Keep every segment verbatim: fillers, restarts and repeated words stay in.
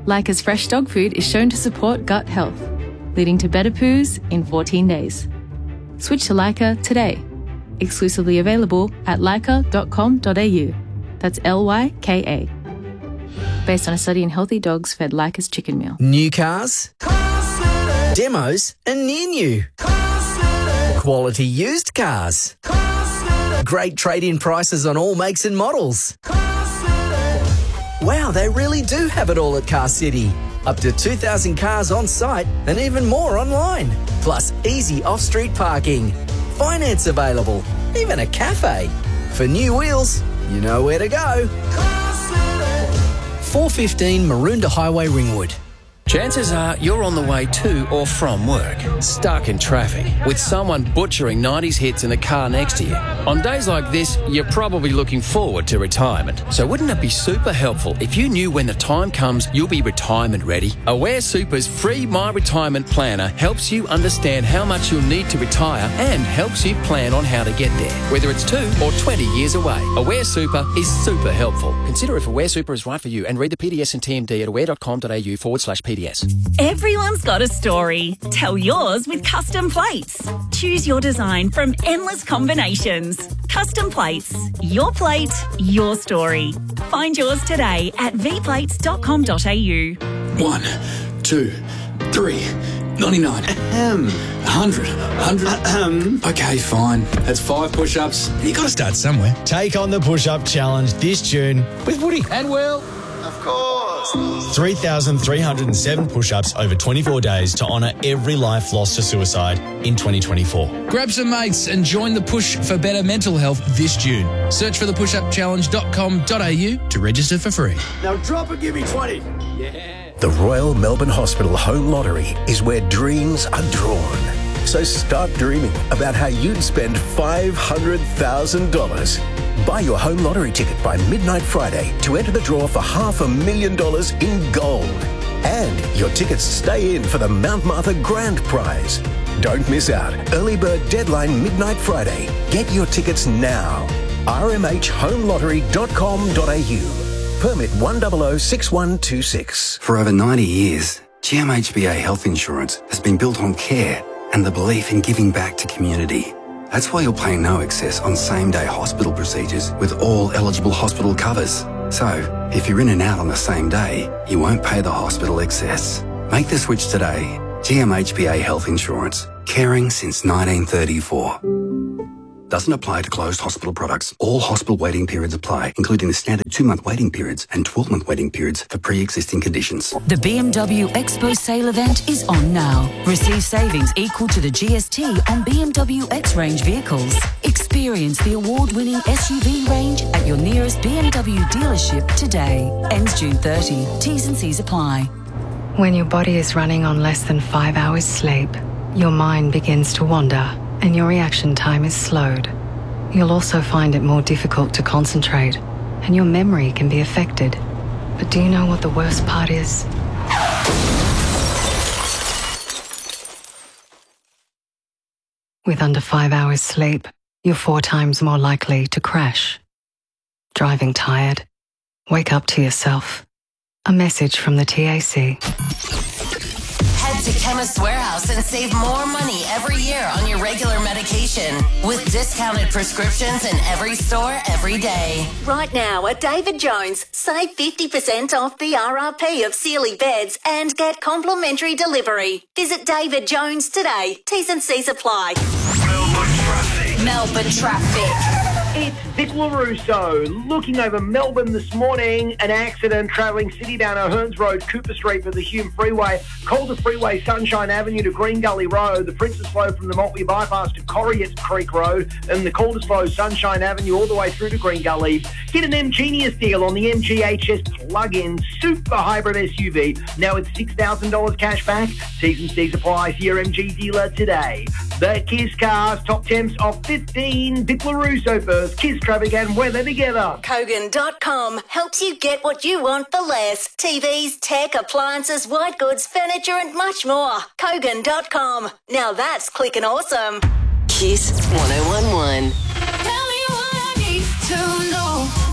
Leica's fresh dog food is shown to support gut health, leading to better poos in fourteen days. Switch to Leica today. Exclusively available at leica dot com dot a u. That's L Y K A. Based on a study in healthy dogs fed Leica's chicken meal. New cars, demos and near new. Quality used cars. Great trade-in prices on all makes and models. Wow, they really do have it all at Car City. Up to two thousand cars on site and even more online. Plus easy off-street parking. Finance available. Even a cafe. For new wheels, you know where to go. four fifteen Maroondah Highway, Ringwood. Chances are you're on the way to or from work, stuck in traffic, with someone butchering nineties hits in the car next to you. On days like this, you're probably looking forward to retirement. So wouldn't it be super helpful if you knew when the time comes you'll be retirement ready? Aware Super's free My Retirement Planner helps you understand how much you'll need to retire and helps you plan on how to get there, whether it's two or twenty years away. Aware Super is super helpful. Consider if Aware Super is right for you and read the P D S and T M D at aware dot com dot a u forward slash P D S. Everyone's got a story. Tell yours with Custom Plates. Choose your design from endless combinations. Custom Plates. Your plate, your story. Find yours today at v plates dot com dot a u. One, two, three, ninety-nine. Ahem. one hundred. one hundred. Ahem. Okay, fine. That's five push-ups. You got to start somewhere. Take on the push-up challenge this June with Woody. And Will. Of course. three thousand three hundred seven push-ups over twenty-four days to honour every life lost to suicide in twenty twenty-four. Grab some mates and join the push for better mental health this June. Search for the push up challenge dot com dot a u to register for free. Now drop and give me twenty. Yeah. The Royal Melbourne Hospital Home Lottery is where dreams are drawn. So start dreaming about how you'd spend five hundred thousand dollars. Buy your home lottery ticket by midnight Friday to enter the draw for half a million dollars in gold. And your tickets stay in for the Mount Martha Grand Prize. Don't miss out. Early bird deadline midnight Friday. Get your tickets now. r m h home lottery dot com dot a u. Permit one zero zero six one two six. For over ninety years, G M H B A Health Insurance has been built on care and the belief in giving back to community. That's why you'll pay no excess on same-day hospital procedures with all eligible hospital covers. So, if you're in and out on the same day, you won't pay the hospital excess. Make the switch today. G M H B A Health Insurance. Caring since nineteen thirty-four. Doesn't apply to closed hospital products. All hospital waiting periods apply, including the standard two-month waiting periods and twelve-month waiting periods for pre-existing conditions. The B M W Expo sale event is on now. Receive savings equal to the G S T on B M W X-Range vehicles. Experience the award-winning S U V range at your nearest B M W dealership today. Ends June thirtieth. T's and C's apply. When your body is running on less than five hours sleep, your mind begins to wander and your reaction time is slowed. You'll also find it more difficult to concentrate, and your memory can be affected. But do you know what the worst part is? With under five hours sleep, you're four times more likely to crash. Driving tired? Wake up to yourself. A message from the T A C. Head to Chemist Warehouse and save more money every year on your regular medication with discounted prescriptions in every store every day. Right now at David Jones, save fifty percent off the R R P of Sealy beds and get complimentary delivery. Visit David Jones today. T's and C's apply. Melbourne traffic. Melbourne traffic. It's Vic LaRusso looking over Melbourne this morning. An accident travelling city down O'Hearns Road, Cooper Street for the Hume Freeway. Calder Freeway, Sunshine Avenue to Green Gully Road. The Princess Flow from the Maltby Bypass to Corriott Creek Road. And the Calder Flow, Sunshine Avenue all the way through to Green Gully. Get an M Genius deal on the M G H S plug-in super hybrid S U V. Now it's six thousand dollars cash back. T's and C's apply to your M G dealer today. The Kiss Cars, top temps of fifteen. Vic LaRusso first. Kiss traffic and weather together. Kogan dot com helps you get what you want for less. T Vs, tech, appliances, white goods, furniture and much more. Kogan dot com. Now that's clicking awesome. Kiss one oh one one. Tell me what I need to know.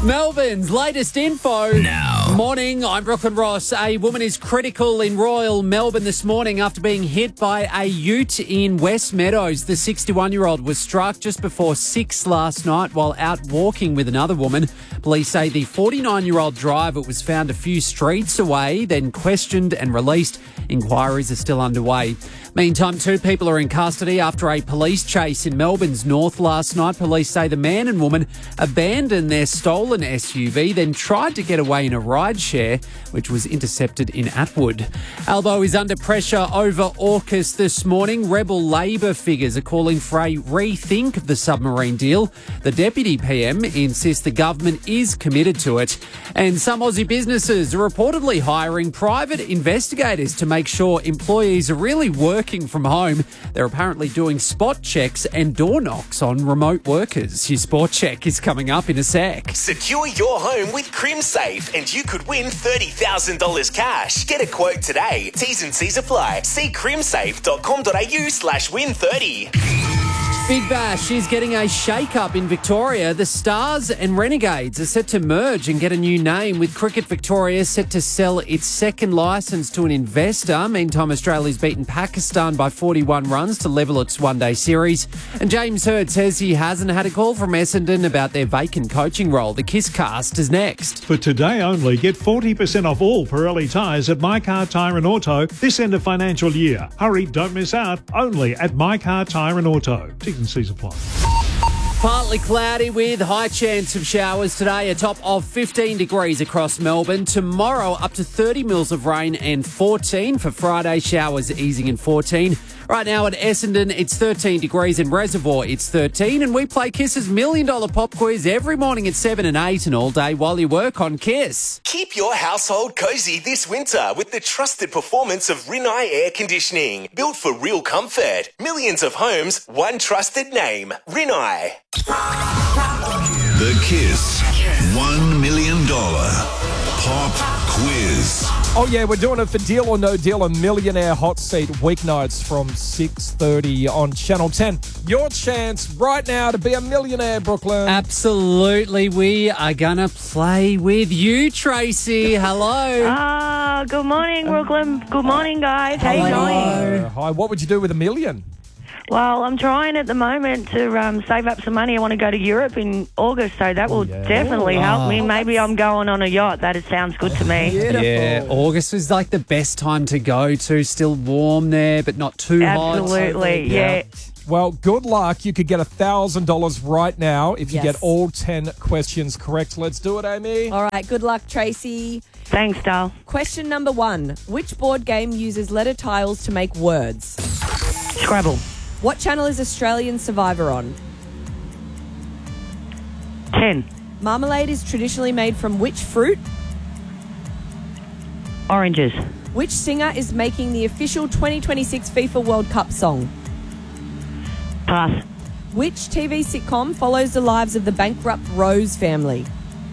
Melbourne's latest info. Now. Morning, I'm Brooklyn Ross. A woman is critical in Royal Melbourne this morning after being hit by a ute in West Meadows. The sixty-one-year-old was struck just before six last night while out walking with another woman. Police say the forty-nine-year-old driver was found a few streets away, then questioned and released. Inquiries are still underway. Meantime, two people are in custody after a police chase in Melbourne's north last night. Police say the man and woman abandoned their stolen S U V, then tried to get away in a ride share, which was intercepted in Atwood. Albo is under pressure over AUKUS this morning. Rebel Labor figures are calling for a rethink of the submarine deal. The Deputy P M insists the government is committed to it. And some Aussie businesses are reportedly hiring private investigators to make sure employees are really working from home. They're apparently doing spot checks and door knocks on remote workers. Your spot check is coming up in a sec. Secure your home with CrimSafe and you could win thirty thousand dollars cash. Get a quote today. T's and C's apply. See crimsafe.com.au slash win 30. Big Bash is getting a shake-up in Victoria. The Stars and Renegades are set to merge and get a new name, with Cricket Victoria set to sell its second licence to an investor. Meantime, Australia's beaten Pakistan by forty-one runs to level its one-day series. And James Hird says he hasn't had a call from Essendon about their vacant coaching role. The Kiss Cast is next. For today only, get forty percent off all Pirelli tyres at My Car Tyre and Auto this end of financial year. Hurry, don't miss out. Only at My Car Tyre and Auto. T's and C's apply. Partly cloudy with high chance of showers today, a top of fifteen degrees across Melbourne. Tomorrow, up to thirty mils of rain and fourteen. For Friday, showers easing in fourteen. Right now at Essendon, it's thirteen degrees. In Reservoir, it's thirteen. And we play Kiss's Million Dollar Pop Quiz every morning at seven and eight and all day while you work on Kiss. Keep your household cozy this winter with the trusted performance of Rinnai Air Conditioning. Built for real comfort. Millions of homes, one trusted name. Rinnai. The Kiss one million dollars Pop Quiz. Oh, yeah, we're doing it for Deal or No Deal, a millionaire hot seat weeknights from six thirty on Channel ten. Your chance right now to be a millionaire, Brooklyn. Absolutely. We are going to play with you, Tracy. Hello. Ah, good morning, Brooklyn. Good morning, guys. How you going? Uh, hi, what would you do with a million? Well, I'm trying at the moment to um, save up some money. I want to go to Europe in August, so that will yeah. definitely help Oh. me. Maybe I'm going on a yacht. That is, sounds good to me. Yeah, August was like the best time to go to. Still warm there, but not too hot. Absolutely, yeah. Well, good luck. You could get one thousand dollars right now if you Yes. get all ten questions correct. Let's do it, Amy. All right, good luck, Tracy. Thanks, Dal. Question number one. Which board game uses letter tiles to make words? Scrabble. What channel is Australian Survivor on? ten. Marmalade is traditionally made from which fruit? Oranges. Which singer is making the official twenty twenty-six FIFA World Cup song? Pass. Which T V sitcom follows the lives of the bankrupt Rose family?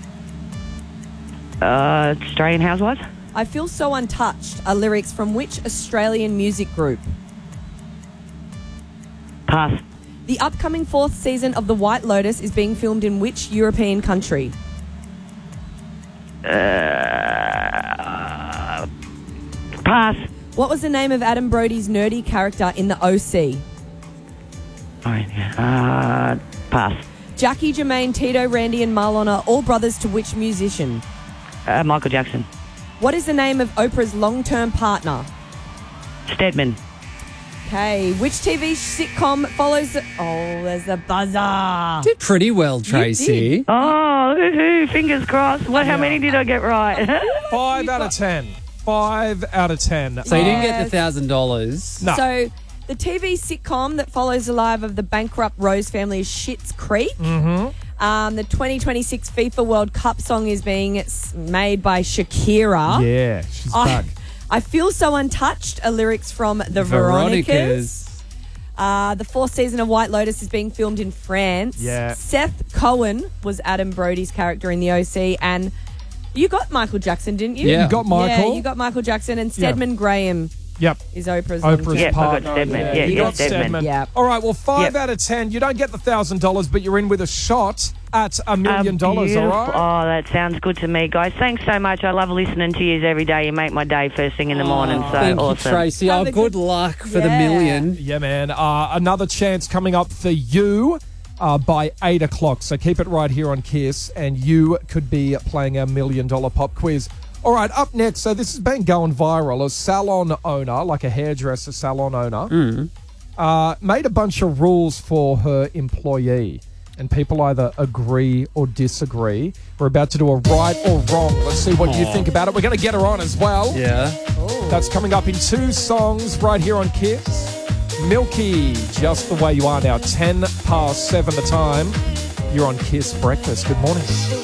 Uh, Australian Housewives. I Feel So Untouched are lyrics from which Australian music group? Pass. The upcoming fourth season of The White Lotus is being filmed in which European country? Uh, pass. What was the name of Adam Brody's nerdy character in The O C? Uh, pass. Jackie, Jermaine, Tito, Randy and Marlon are all brothers to which musician? Uh, Michael Jackson. What is the name of Oprah's long-term partner? Stedman. Okay, which T V sitcom follows the... Oh, there's a buzzer. Did pretty well, Tracy. Oh, hoo-hoo, fingers crossed. What? How many did I get right? Five out of ten. Five out of ten. So you didn't get the Yes. one thousand dollars. No. So the T V sitcom that follows the life of the bankrupt Rose family is Schitt's Creek. Mm-hmm. Um, the twenty twenty-six FIFA World Cup song is being s- made by Shakira. Yeah, she's I, back. I Feel So Untouched are lyrics from The Veronicas. Veronicas. Uh, the fourth season of White Lotus is being filmed in France. Yeah. Seth Cohen was Adam Brody's character in the O C, and you got Michael Jackson, didn't you? Yeah. You got Michael. Yeah, you got Michael Jackson, and Stedman Graham Yep. Is Oprah's, Oprah's long-term Yep, I got partner. Stedman. Yeah, you yeah, got Stedman. Stedman. Yep. All right, well, five Yep. out of ten. You don't get the one thousand dollars, but you're in with a shot at a million dollars, all Beautiful. right? Oh, that sounds good to me, guys. Thanks so much. I love listening to you every day. You make my day first thing in the morning. So Thank awesome. you, Tracy. Oh, good luck for the million. Yeah, man. Uh, another chance coming up for you uh, by eight o'clock. So keep it right here on Kiss, and you could be playing our million dollar pop quiz. All right, up next. So this has been going viral. A salon owner, like a hairdresser salon owner, Mm. uh, made a bunch of rules for her employee. And people either agree or disagree. We're about to do a right or wrong. Let's see what you Aw. think about it. We're going to get her on as well. Yeah. That's coming up in two songs right here on Kiss. Milky, Just the Way You Are now. ten past seven the time. You're on Kiss Breakfast. Good morning.